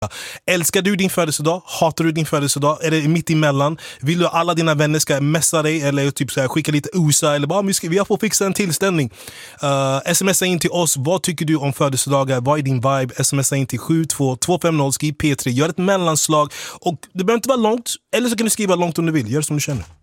Älskar du din födelsedag? Hatar du din födelsedag? Är det mitt emellan? Vill du att alla dina vänner ska messa dig eller typ så här, skicka lite USA eller bara vi har fått fixa en tillställning? Smsa in till oss. Vad tycker du om födelsedagar? Vad är din vibe? Smsa in till 72250, skriv P3. Gör ett mellanslag och det behöver inte vara långt, eller så kan du skriva långt om du vill. Gör det som du känner.